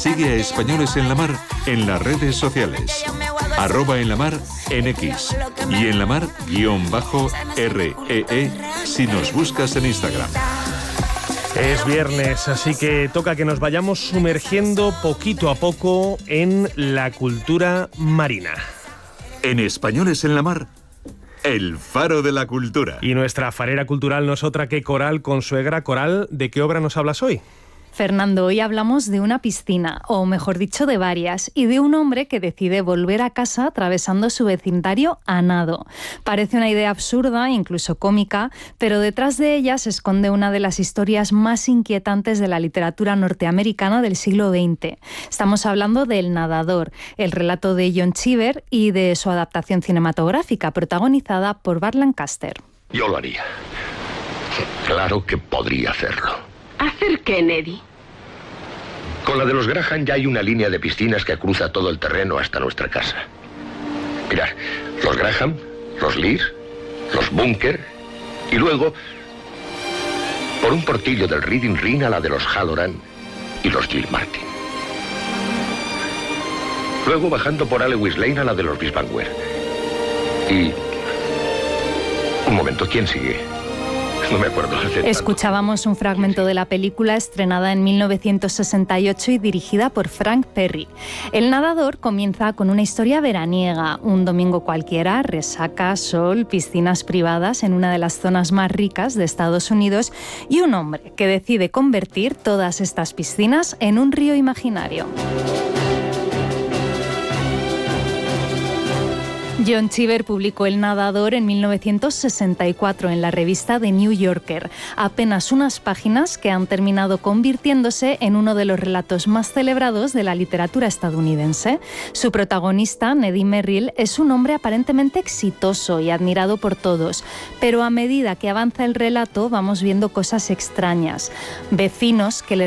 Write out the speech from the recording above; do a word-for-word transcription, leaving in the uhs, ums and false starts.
Sigue a Españoles en la Mar en las redes sociales. Arroba en la mar en X y en la mar guión bajo R E E si nos buscas en Instagram. Es viernes, así que toca que nos vayamos sumergiendo poquito a poco en la cultura marina. En Españoles en la Mar, el faro de la cultura. Y nuestra farera cultural no es otra que Coral Consuegra. Coral, ¿de qué obra nos hablas hoy? Fernando, hoy hablamos de una piscina, o mejor dicho, de varias, y de un hombre que decide volver a casa atravesando su vecindario a nado. Parece una idea absurda, incluso cómica, pero detrás de ella se esconde una de las historias más inquietantes de la literatura norteamericana del siglo veinte. Estamos hablando del Nadador, el relato de John Cheever y de su adaptación cinematográfica, protagonizada por Burt Lancaster. Yo lo haría. Claro que podría hacerlo. ¿Hacer qué, Neddy? Con la de los Graham ya hay una línea de piscinas que cruza todo el terreno hasta nuestra casa. Mirad, los Graham, los Lear, los Bunker y luego, por un portillo del Reading Ring a la de los Halloran y los Gilmartin. Luego bajando por Alewis Lane a la de los Bisbanwer. Y... un momento, ¿quién sigue? No me acuerdo. Escuchábamos un fragmento de la película estrenada en mil novecientos sesenta y ocho y dirigida por Frank Perry. El Nadador comienza con una historia veraniega. Un domingo cualquiera, resaca, sol, piscinas privadas en una de las zonas más ricas de Estados Unidos y un hombre que decide convertir todas estas piscinas en un río imaginario. John Cheever publicó El Nadador en mil novecientos sesenta y cuatro en la revista The New Yorker. Apenas unas páginas que han terminado convirtiéndose en uno de los relatos más celebrados de la literatura estadounidense. Su protagonista, Neddy Merrill, es un hombre aparentemente exitoso y admirado por todos, pero a medida que avanza el relato vamos viendo cosas extrañas. Vecinos que le